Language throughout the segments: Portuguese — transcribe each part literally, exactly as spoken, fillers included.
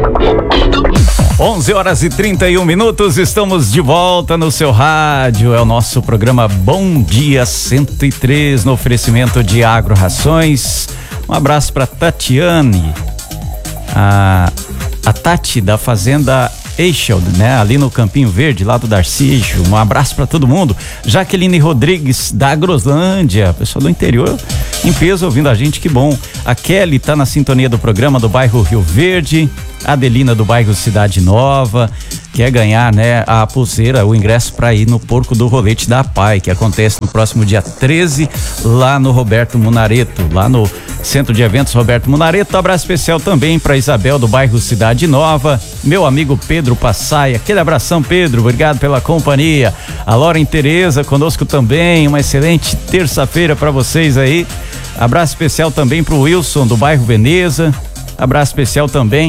onze horas e trinta e um minutos, estamos de volta no seu rádio. É o nosso programa Bom Dia cento e três, no oferecimento de Agro Rações. Um abraço para Tatiane, a, a Tati da Fazenda Eichel, né? Ali no Campinho Verde, lá do Darcijo. Um abraço para todo mundo. Jaqueline Rodrigues da Groslândia, pessoal do interior em peso ouvindo a gente, que bom. A Kelly tá na sintonia do programa do bairro Rio Verde. A Adelina do bairro Cidade Nova quer ganhar, né, a pulseira, o ingresso para ir no Porco do Rolete da Pai, que acontece no próximo dia treze, lá no Roberto Munareto, lá no Centro de Eventos Roberto Munareto. Um abraço especial também para Isabel do bairro Cidade Nova, meu amigo Pedro Passaia, aquele abração, Pedro, obrigado pela companhia. A Lauren Tereza conosco também, uma excelente terça-feira para vocês aí. Abraço especial também pro Wilson do bairro Veneza. Abraço especial também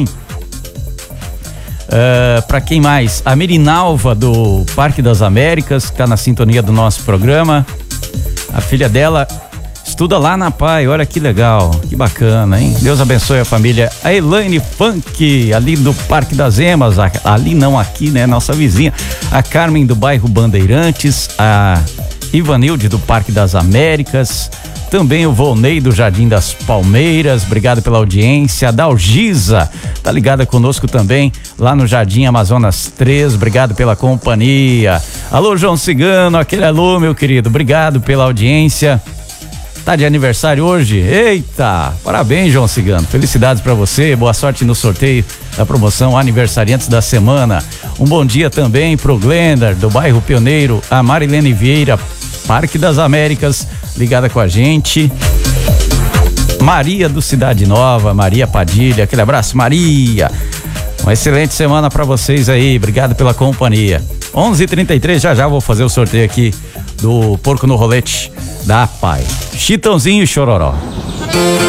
Uh, para quem mais? A Mirinalva do Parque das Américas, que tá na sintonia do nosso programa. A filha dela estuda lá na Pai, olha que legal, que bacana, hein? Deus abençoe a família. A Elaine Funk, ali do Parque das Emas, ali não, aqui, né? Nossa vizinha. A Carmen do bairro Bandeirantes, a Ivanilde do Parque das Américas. Também o Volney do Jardim das Palmeiras, obrigado pela audiência. A Dalgisa tá ligada conosco também lá no Jardim Amazonas três, obrigado pela companhia. Alô, João Cigano, aquele alô, meu querido, obrigado pela audiência. Tá de aniversário hoje? Eita, parabéns, João Cigano, felicidades pra você, boa sorte no sorteio da promoção Aniversariantes da Semana. Um bom dia também pro Glenda do bairro Pioneiro, a Marilene Vieira, Parque das Américas, ligada com a gente. Maria do Cidade Nova, Maria Padilha, aquele abraço, Maria. Uma excelente semana para vocês aí, obrigado pela companhia. onze e trinta e três, já já vou fazer o sorteio aqui do Porco no Rolete da Pai. Chitãozinho e Chororó.